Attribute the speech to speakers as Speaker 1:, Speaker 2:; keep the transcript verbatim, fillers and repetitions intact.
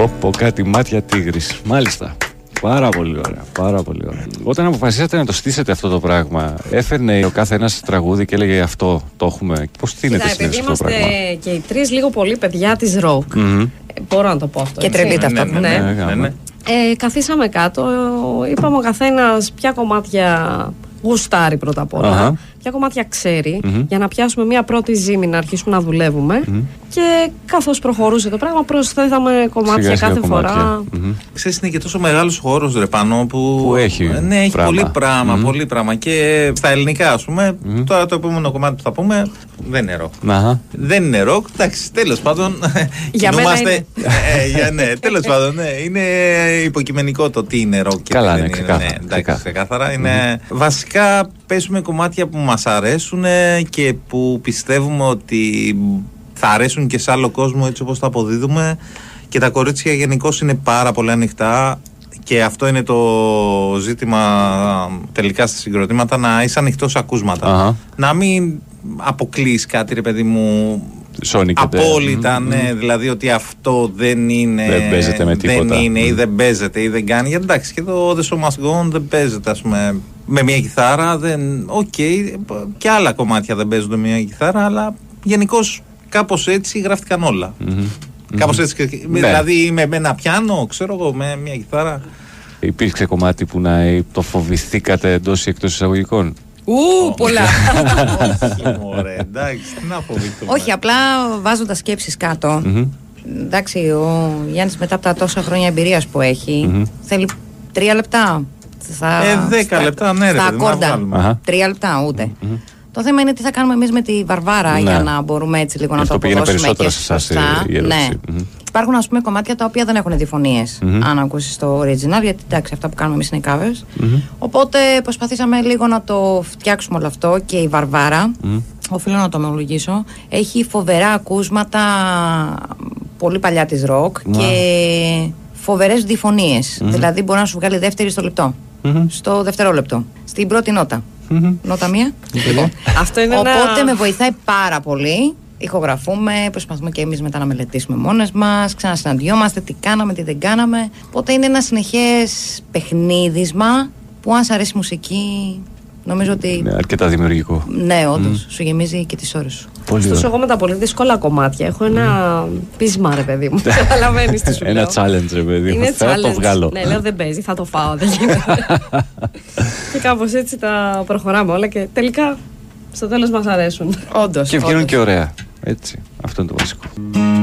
Speaker 1: Πω πω, κάτι μάτια τίγρης. Μάλιστα. Πάρα πολύ ωραία, πάρα πολύ ωραία. Όταν αποφασίσατε να το στήσετε αυτό το πράγμα, έφερνε ο κάθε ένας τραγούδι και έλεγε αυτό το έχουμε. Πώς τίνεται συνήθως αυτό το πράγμα?
Speaker 2: Είμαστε και οι τρεις λίγο πολύ παιδιά της ροκ.
Speaker 1: Mm-hmm.
Speaker 2: Ε, μπορώ να το πω αυτό.
Speaker 3: Και τρελή ταυτόχρονα.
Speaker 2: Ναι, ναι,
Speaker 1: ναι,
Speaker 2: ναι.
Speaker 1: ναι.
Speaker 2: Ε, καθίσαμε κάτω, είπαμε ο καθένας ποια κομμάτια γουστάρει πρώτα απ' όλα, uh-huh. ποια κομμάτια ξέρει, mm-hmm. για να πιάσουμε μια πρώτη ζύμη να αρχίσουμε να δουλεύουμε. Mm-hmm. Και καθώς προχωρούσε το πράγμα, προσθέταμε κομμάτια σιγά, κάθε σιγά φορά.
Speaker 4: Mm-hmm. Ξέρεις, είναι και τόσο μεγάλος χώρος, ρε Πανώ, που,
Speaker 1: που έχει,
Speaker 4: ναι, έχει
Speaker 1: πράγμα.
Speaker 4: πολύ πράγμα, mm-hmm. πολύ πράγμα. Και στα ελληνικά, ας πούμε, mm-hmm. τώρα το επόμενο κομμάτι που θα πούμε δεν είναι ροκ. Uh-huh. Δεν είναι ροκ, εντάξει, τέλος πάντων.
Speaker 2: Για μένα είναι.
Speaker 4: ε, για, ναι, τέλος πάντων, ναι, είναι υποκειμενικό το τι είναι ροκ και
Speaker 1: καλά,
Speaker 4: τι
Speaker 1: ναι,
Speaker 4: δεν
Speaker 1: ξεκάθαρα,
Speaker 4: είναι. Ναι, εντάξει, ξεκάθαρα. Είναι, mm-hmm. βασικά παίζουμε κομμάτια που μας αρέσουν και που πιστεύουμε ότι θα αρέσουν και σε άλλο κόσμο, έτσι όπως τα αποδίδουμε. Και τα κορίτσια γενικώς είναι πάρα πολύ ανοιχτά. Και αυτό είναι το ζήτημα τελικά στα συγκροτήματα, να είσαι ανοιχτός σε ακούσματα. Uh-huh. Να μην αποκλείς κάτι, ρε παιδί μου,
Speaker 1: Σόνικεται.
Speaker 4: απόλυτα, mm-hmm. ναι, δηλαδή ότι αυτό δεν είναι,
Speaker 1: δεν παίζεται με τίποτα.
Speaker 4: Δεν είναι
Speaker 1: mm.
Speaker 4: ή δεν παίζεται ή δεν κάνει. Γιατί εντάξει, και το The Show Must Go On δεν παίζεται, ας πούμε, με μια κιθάρα. Οκ, okay, και άλλα κομμάτια δεν παίζονται με μια κιθάρα, αλλά γενικώς κάπως έτσι γράφτηκαν όλα. Mm-hmm. Κάπως έτσι, mm-hmm. δηλαδή με ένα πιάνο, ξέρω εγώ, με μια κιθάρα.
Speaker 1: Υπήρξε κομμάτι που να το φοβηθήκατε εντός ή εκτός εισαγωγικών?
Speaker 3: Ου, πολλά.
Speaker 4: Όχι, μωρέ, εντάξει, τι να φοβηθούμε.
Speaker 3: Όχι, απλά βάζοντας σκέψεις κάτω. Mm-hmm. Εντάξει, ο Γιάννης μετά από τα τόσα χρόνια εμπειρίας που έχει, mm-hmm. θέλει τρία λεπτά.
Speaker 4: Θα, ε, δέκα στα, λεπτά, ναι, ρε,
Speaker 3: στα ακόρντα. Τρία λεπτά, ούτε. Mm-hmm. Το θέμα είναι τι θα κάνουμε εμείς με τη Βαρβάρα, ναι, για να μπορούμε έτσι λίγο να το αποδώσουμε και σωστά. Ναι. Mm-hmm. Υπάρχουν, ας πούμε, κομμάτια τα οποία δεν έχουν διφωνίες, mm-hmm. αν ακούσεις το original, γιατί εντάξει, αυτά που κάνουμε εμείς είναι covers. Mm-hmm. Οπότε προσπαθήσαμε λίγο να το φτιάξουμε όλο αυτό και η Βαρβάρα, mm-hmm. οφείλω να το ομολογήσω, έχει φοβερά ακούσματα πολύ παλιά της ροκ mm-hmm. και φοβερές διφωνίες. Mm-hmm. Δηλαδή μπορεί να σου βγάλει δεύτερη στο λεπτό, mm-hmm. στο δευτερόλεπτο, στην πρώτη νότα. Mm-hmm. Νότα μία.
Speaker 2: Αυτό είναι
Speaker 3: Οπότε
Speaker 2: ένα...
Speaker 3: με βοηθάει πάρα πολύ. Ηχογραφούμε, προσπαθούμε και εμείς μετά να μελετήσουμε μόνες μας, ξανασυναντιόμαστε, τι κάναμε, τι δεν κάναμε. Οπότε είναι ένα συνεχές παιχνίδισμα που αν σ' αρέσει η μουσική, νομίζω ότι.
Speaker 1: Είναι αρκετά δημιουργικό.
Speaker 3: Ναι, όντως, mm. σου γεμίζει και τις ώρες σου.
Speaker 2: Ωστόσο, εγώ με τα πολύ δύσκολα κομμάτια έχω ένα mm. πείσμα, ρε παιδί μου. Καταλαβαίνεις τι σου λέω.
Speaker 1: Ένα challenge, ρε παιδί μου.
Speaker 2: Θα
Speaker 1: το βγάλω.
Speaker 2: Ναι, λέω δεν παίζει, θα το φάω, δεν γίνεται. Και κάπως έτσι τα προχωράμε όλα και τελικά στο τέλος μας αρέσουν.
Speaker 3: Όντως.
Speaker 1: Και βγαίνουν και ωραία. Έτσι. Αυτό είναι το βασικό.